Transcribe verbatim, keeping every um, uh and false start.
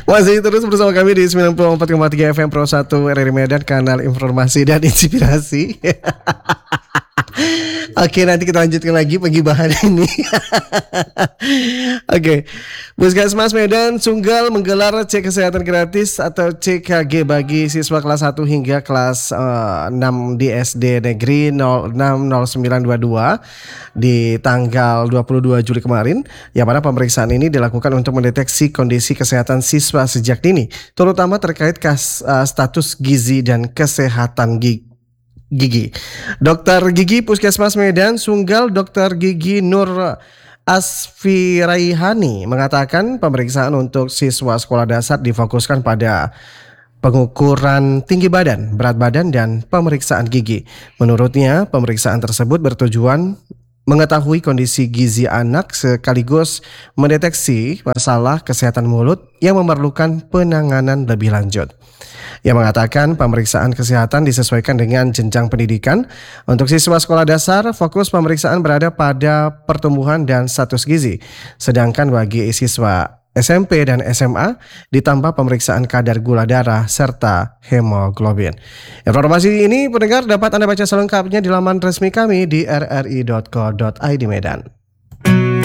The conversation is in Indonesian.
Masih terus bersama kami di sembilan puluh empat koma tiga F M Pro satu R R I Medan, kanal informasi dan inspirasi. Oke, nanti kita lanjutkan lagi penggibahan ini. Oke, Puskesmas Medan Sunggal menggelar cek kesehatan gratis atau C K G bagi siswa kelas satu hingga kelas uh, enam di S D Negeri nol enam nol sembilan dua dua di tanggal dua puluh dua Juli kemarin. Yang mana pemeriksaan ini dilakukan untuk mendeteksi kondisi kesehatan siswa sejak dini, terutama terkait kas, uh, status gizi dan kesehatan gigi. Gigi. Dokter Gigi Puskesmas Medan Sunggal, Dokter Gigi Nur Asfiraihani mengatakan pemeriksaan untuk siswa sekolah dasar difokuskan pada pengukuran tinggi badan, berat badan, dan pemeriksaan gigi. Menurutnya, pemeriksaan tersebut bertujuan mengetahui kondisi gizi anak sekaligus mendeteksi masalah kesehatan mulut yang memerlukan penanganan lebih lanjut. Ia mengatakan pemeriksaan kesehatan disesuaikan dengan jenjang pendidikan. Untuk siswa sekolah dasar, fokus pemeriksaan berada pada pertumbuhan dan status gizi. Sedangkan bagi siswa S M P dan S M A ditambah pemeriksaan kadar gula darah serta hemoglobin. Informasi ini pendengar dapat Anda baca selengkapnya di laman resmi kami di r r i dot co dot i d Medan.